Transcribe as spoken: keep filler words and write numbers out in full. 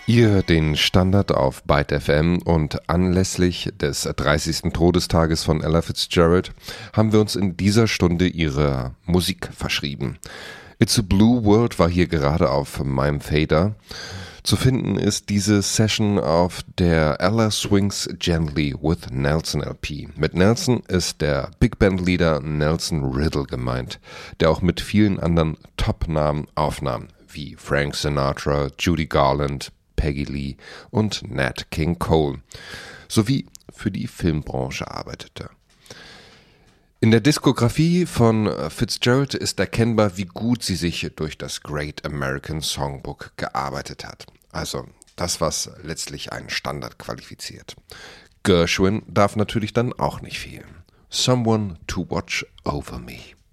Ihr hört den Standard auf Byte F M und anlässlich des dreißigsten Todestages von Ella Fitzgerald haben wir uns in dieser Stunde ihrer Musik verschrieben. It's a Blue World war hier gerade auf meinem Fader. Zu finden ist diese Session auf der Ella Swings Gently with Nelson L P. Mit Nelson ist der Big Band Leader Nelson Riddle gemeint, der auch mit vielen anderen Top-Namen aufnahm, wie Frank Sinatra, Judy Garland, Peggy Lee und Nat King Cole, sowie für die Filmbranche arbeitete. In der Diskografie von Fitzgerald ist erkennbar, wie gut sie sich durch das Great American Songbook gearbeitet hat. Also das, was letztlich einen Standard qualifiziert. Gershwin darf natürlich dann auch nicht fehlen. Someone to Watch Over Me.